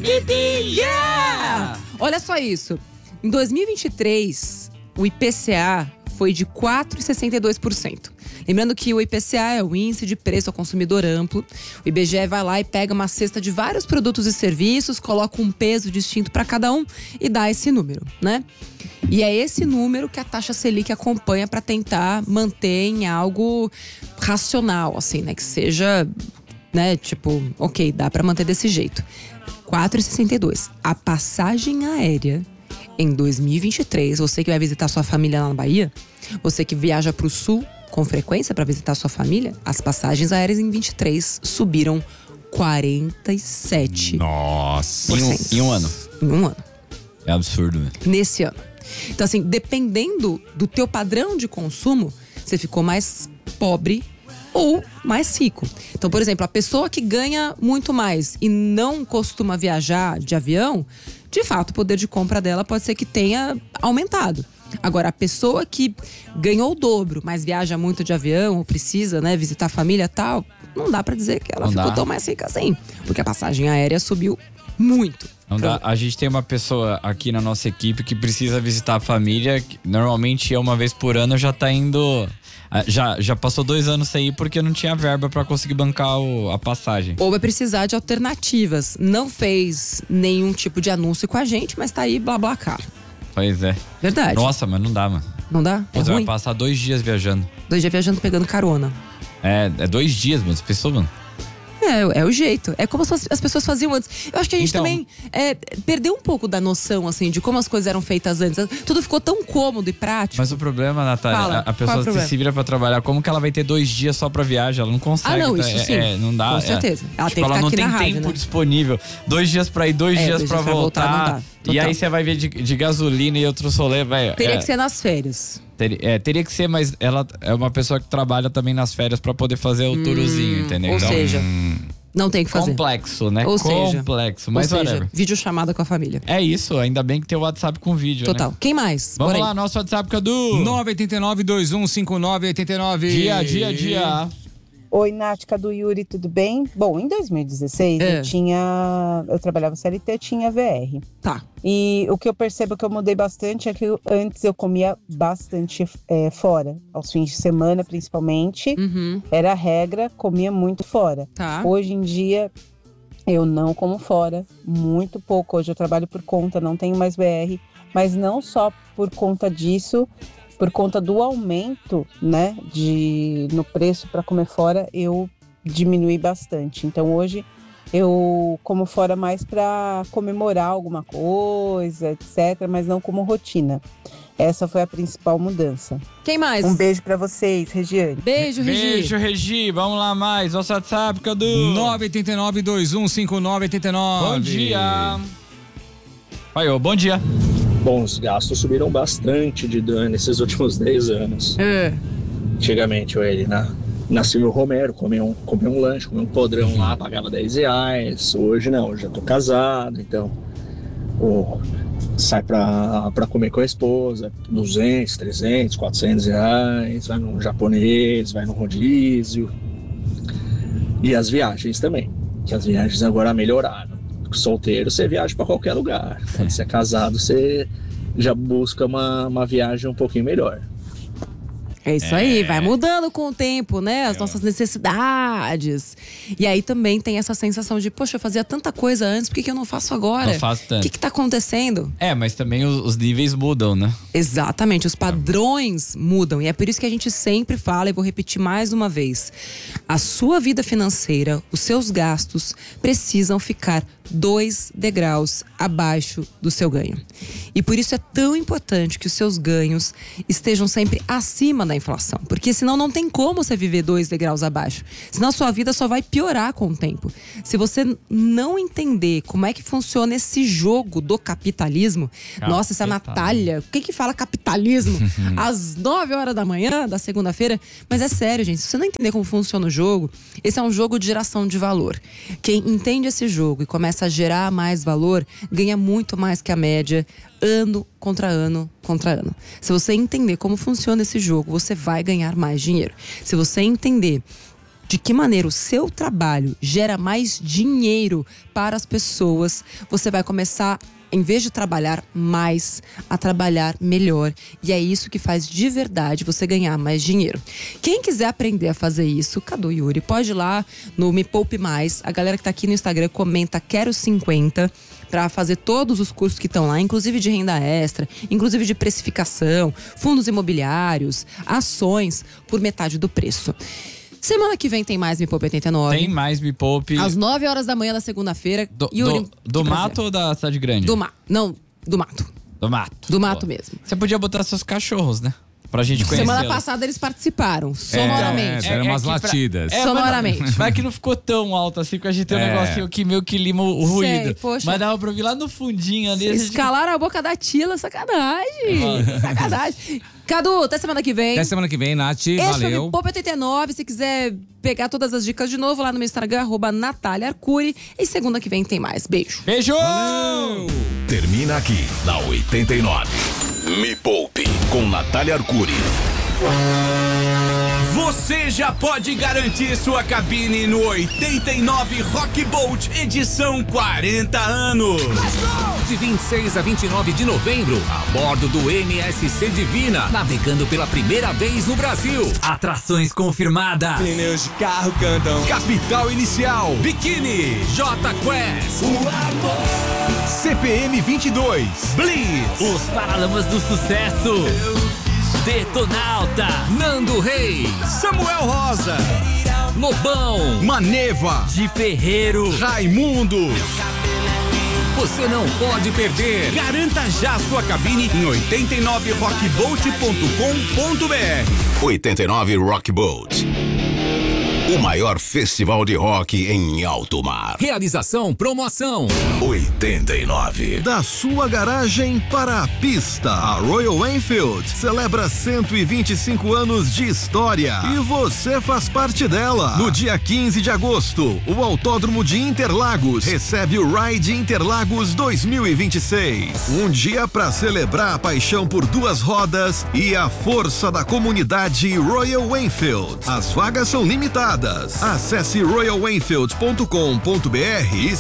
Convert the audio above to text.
Yeah! Olha só isso. Em 2023, o IPCA foi de 4,62%. Lembrando que o IPCA é o Índice de Preço ao Consumidor Amplo. O IBGE vai lá e pega uma cesta de vários produtos e serviços, coloca um peso distinto para cada um e dá esse número, né? E é esse número que a taxa Selic acompanha para tentar manter em algo racional, assim, né? Que seja, né, tipo, ok, dá para manter desse jeito. 4,62. A passagem aérea em 2023, você que vai visitar sua família lá na Bahia, você que viaja para o sul com frequência para visitar sua família, as passagens aéreas em 23 subiram 47%. Nossa! Em um ano. Em um ano. É absurdo, velho. Nesse ano. Então, assim, dependendo do teu padrão de consumo, você ficou mais pobre ou mais rico. Então, por exemplo, a pessoa que ganha muito mais e não costuma viajar de avião, de fato, o poder de compra dela pode ser que tenha aumentado. Agora, a pessoa que ganhou o dobro, mas viaja muito de avião, ou precisa, né, visitar a família e tal, não dá pra dizer que ela ficou tão mais rica assim. Porque a passagem aérea subiu muito. Não dá. A gente tem uma pessoa aqui na nossa equipe que precisa visitar a família. Que normalmente uma vez por ano já tá indo. Já passou 2 anos sem ir porque não tinha verba pra conseguir bancar a passagem. Ou vai precisar de alternativas. Não fez nenhum tipo de anúncio com a gente, mas tá aí BlaBlaCar. Pois é. Verdade. Nossa, mas não dá, mano. Não dá? É Você vai ruim? passar 2 dias viajando. 2 dias viajando pegando carona. É 2 dias, mano. Você pensou, mano? É o jeito. É como as pessoas faziam antes. Eu acho que a gente Então, também perdeu um pouco da noção, assim, de como as coisas eram feitas antes. Tudo ficou tão cômodo e prático. Mas o problema, Natália, Fala, a qual é o pessoa problema? se vira pra trabalhar. Como que ela vai ter 2 dias só pra viagem? Ela não consegue. Ah, não, isso sim. Não dá. Com certeza. Ela tem que ela ficar não aqui tem na rádio, tempo né? disponível. 2 dias pra ir, 2 dias pra voltar. não dá. E Total. aí você vai ver de gasolina e outro rolê, vai. Teria que ser nas férias. Teria que ser, mas ela é uma pessoa que trabalha também nas férias pra poder fazer o turozinho, entendeu? Ou seja, não tem o que fazer. Complexo, né? Ou seja, complexo. Mas ou seja, whatever. videochamada com a família. É isso, ainda bem que tem o WhatsApp com vídeo, Total. né? Quem mais? Vamos Bora lá, aí. nosso WhatsApp, Cadu. 989-2159-89. Dia. Oi, Nática do Yuri, tudo bem? Bom, em 2016 eu trabalhava CLT, tinha VR. Tá. E o que eu percebo que eu mudei bastante é que antes eu comia bastante fora, aos fins de semana principalmente. Uhum. Era a regra, comia muito fora. Tá. Hoje em dia eu não como fora, muito pouco. Hoje eu trabalho por conta, não tenho mais VR, mas não só por conta disso. Por conta do aumento, né, no preço para comer fora, eu diminui bastante. Então hoje eu como fora mais para comemorar alguma coisa, etc., mas não como rotina. Essa foi a principal mudança. Quem mais? Um beijo para vocês, Regiane. Beijo, Regi. Beijo, Regi. Vamos lá mais. Nosso WhatsApp, Cadu. 989-2159-89. Bom dia. Oi, bom dia. Bom, os gastos subiram bastante de dano nesses últimos 10 anos. Antigamente eu ia na Silvio Romero, comer um lanche, comer um podrão lá, pagava R$10. Hoje não, eu já tô casado, então sai pra comer com a esposa, 200, 300, R$400, vai no japonês, vai no rodízio. E as viagens também, que as viagens agora melhoraram. Solteiro, você viaja para qualquer lugar. Quando você é casado, você já busca uma viagem um pouquinho melhor. É isso aí, vai mudando com o tempo, né? As nossas necessidades. E aí também tem essa sensação de, poxa, eu fazia tanta coisa antes, por que eu não faço agora? Não faço tanto. O que tá acontecendo? Mas também os níveis mudam, né? Exatamente, os padrões mudam. E é por isso que a gente sempre fala, e vou repetir mais uma vez: a sua vida financeira, os seus gastos precisam ficar 2 degraus abaixo do seu ganho. E por isso é tão importante que os seus ganhos estejam sempre acima da inflação. Porque senão não tem como você viver 2 degraus abaixo. Senão a sua vida só vai piorar com o tempo. Se você não entender como é que funciona esse jogo do capitalismo. Nossa, essa Natália, o que fala capitalismo? Às 9 horas da manhã, da segunda-feira. Mas é sério, gente. Se você não entender como funciona o jogo, esse é um jogo de geração de valor. Quem entende esse jogo e começa a gerar mais valor, ganha muito mais que a média, ano contra ano contra ano. Se você entender como funciona esse jogo, você vai ganhar mais dinheiro. Se você entender de que maneira o seu trabalho gera mais dinheiro para as pessoas, você vai começar, em vez de trabalhar mais, a trabalhar melhor. E é isso que faz de verdade você ganhar mais dinheiro. Quem quiser aprender a fazer isso, Cadu e Yuri, pode ir lá no Me Poupe Mais. A galera que tá aqui no Instagram comenta Quero 50 para fazer todos os cursos que estão lá, inclusive de renda extra, inclusive de precificação, fundos imobiliários, ações, por metade do preço. Semana que vem tem mais Me Poupe 89. Tem mais Me Poupe. Às 9 horas da manhã da segunda-feira. Do mato ou da cidade grande? Do mato. Não, do mato. Do mato. Do mato mesmo. Você podia botar seus cachorros, né? Pra gente conhecer. Semana passada eles participaram, sonoramente. Deram umas latidas. Sonoramente. Mas que não ficou tão alto assim, porque a gente tem um negocinho que meio que lima o ruído. Sei, poxa. Mas dava pra ouvir lá no fundinho ali. Escalaram a boca da Tila, sacanagem. Sacanagem. Cadu, até semana que vem. Até semana que vem, Nath. Esse Valeu. foi o Me Poupe 89. Se quiser pegar todas as dicas de novo lá no meu Instagram, @Natália Arcuri. E segunda que vem tem mais. Beijo. Beijo! Valeu! Termina aqui, na 89. Me Poupe, com Natália Arcuri. Você já pode garantir sua cabine no 89 Rock Bolt, edição 40 anos. De 26 a 29 de novembro, a bordo do MSC Divina, navegando pela primeira vez no Brasil. Atrações confirmadas. Pneus de carro cantam. Capital Inicial, Biquíni, J Quest, O amor. CPM 22, Blitz, Os Paralamas do Sucesso, Detonauta, Nando Reis, Samuel Rosa. Lobão, Maneva. de Ferreiro. Raimundo. Você não pode perder. Garanta já sua cabine em 89rockbolt.com.br. 89 Rock Boat. O maior festival de rock em alto mar. Realização Promoção 89. Da sua garagem para a pista, a Royal Enfield celebra 125 anos de história e você faz parte dela. No dia 15 de agosto, o Autódromo de Interlagos recebe o Ride Interlagos 2026. Um dia para celebrar a paixão por duas rodas e a força da comunidade Royal Enfield. As vagas são limitadas. Acesse royalenfield.com.br e